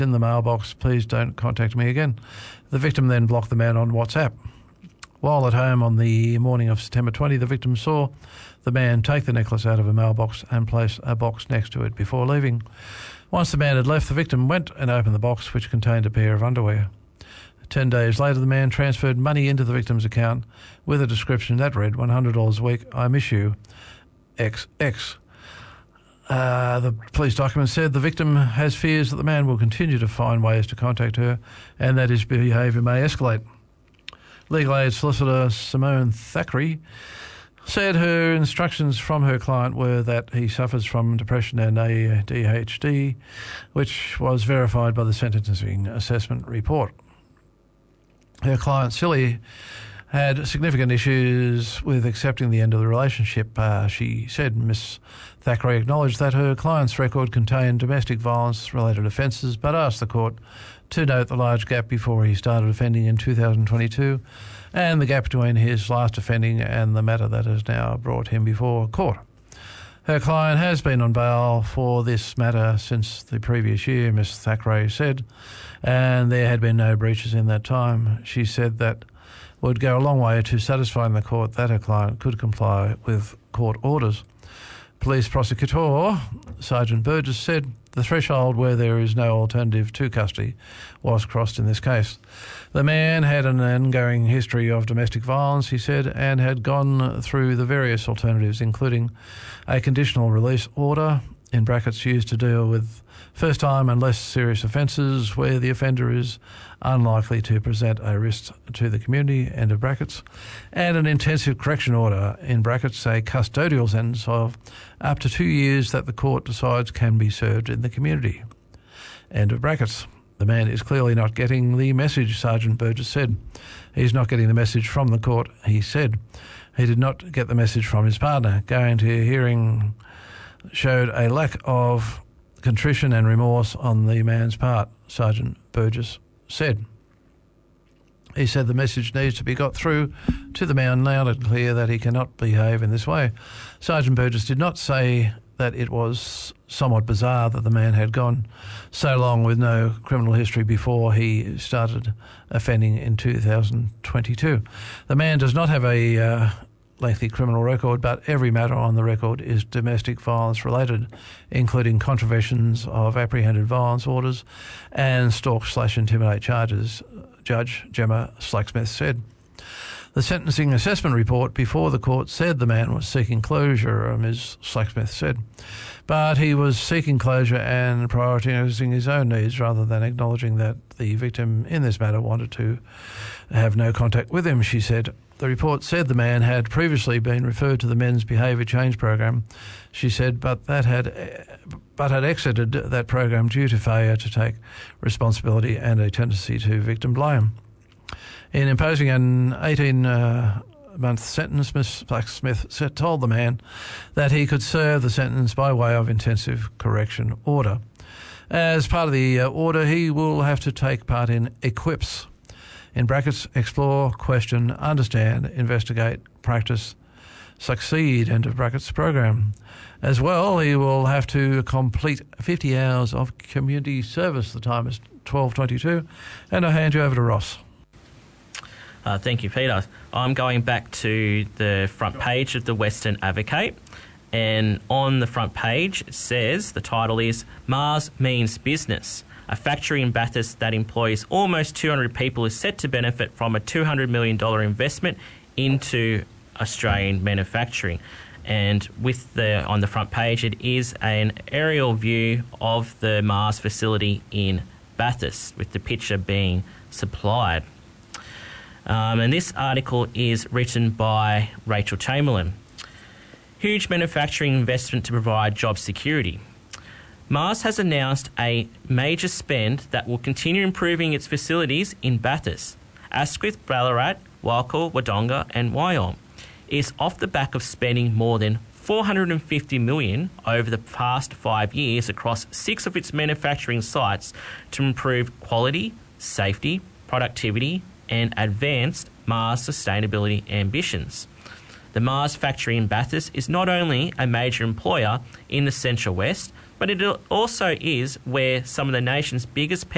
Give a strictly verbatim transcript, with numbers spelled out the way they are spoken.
in the mailbox, please don't contact me again. The victim then blocked the man on WhatsApp. While at home on the morning of September twentieth, the victim saw the man take the necklace out of a mailbox and place a box next to it before leaving. Once the man had left, the victim went and opened the box, which contained a pair of underwear. Ten days later, the man transferred money into the victim's account with a description that read, one hundred dollars a week, I miss you, X X. Uh, the police document said the victim has fears that the man will continue to find ways to contact her and that his behaviour may escalate. Legal aid solicitor Simone Thackeray said her instructions from her client were that he suffers from depression and A D H D, which was verified by the sentencing assessment report. Her client, Silly, had significant issues with accepting the end of the relationship. Uh, she said Miss Thackeray acknowledged that her client's record contained domestic violence-related offences, but asked the court to note the large gap before he started offending in two thousand twenty-two and the gap between his last offending and the matter that has now brought him before court. Her client has been on bail for this matter since the previous year, Miss Thackeray said, and there had been no breaches in that time. She said that would go a long way to satisfying the court that her client could comply with court orders. Police prosecutor Sergeant Burgess said the threshold where there is no alternative to custody was crossed in this case. The man had an ongoing history of domestic violence, he said, and had gone through the various alternatives, including a conditional release order, in brackets used to deal with first-time and less serious offences where the offender is unlikely to present a risk to the community, end of brackets, and an intensive correction order, in brackets, a custodial sentence of up to two years that the court decides can be served in the community, end of brackets. The man is clearly not getting the message, Sergeant Burgess said. He's not getting the message from the court, he said. He did not get the message from his partner. Going to hearing showed a lack of contrition and remorse on the man's part, Sergeant Burgess said. He said the message needs to be got through to the man loud and clear that he cannot behave in this way. Sergeant Burgess did not say that it was somewhat bizarre that the man had gone so long with no criminal history before he started offending in two thousand twenty-two. The man does not have a uh, lengthy criminal record, but every matter on the record is domestic violence related, including contraventions of apprehended violence orders and stalk slash intimidate charges, Judge Gemma Slacksmith said. The sentencing assessment report before the court said the man was seeking closure, Miz Slacksmith said, but he was seeking closure and prioritising his own needs rather than acknowledging that the victim in this matter wanted to have no contact with him, she said. The report said the man had previously been referred to the Men's Behaviour Change Program, she said, but that had but had exited that program due to failure to take responsibility and a tendency to victim blame. In imposing an eighteen-month sentence, Miz Blacksmith told the man that he could serve the sentence by way of intensive correction order. As part of the order, he will have to take part in EQUIPS, in brackets, explore, question, understand, investigate, practice, succeed, end of brackets, program. As well, he will have to complete fifty hours of community service. The time is twelve twenty-two, and I hand you over to Ross. Uh, thank you, Peter. I'm going back to the front page of the Western Advocate, and on the front page it says, the title is Mars Means Business. A factory in Bathurst that employs almost two hundred people is set to benefit from a two hundred million dollars investment into Australian manufacturing. And with the on the front page, it is an aerial view of the Mars facility in Bathurst, with the picture being supplied. Um, and this article is written by Rachel Chamberlain. Huge manufacturing investment to provide job security. Mars has announced a major spend that will continue improving its facilities in Bathurst, Asquith, Ballarat, Walco, Wodonga and Wyong. Is off the back of spending more than four hundred fifty million dollars over the past five years across six of its manufacturing sites to improve quality, safety, productivity and advanced Mars sustainability ambitions. The Mars factory in Bathurst is not only a major employer in the Central West, but it also is where some of the nation's biggest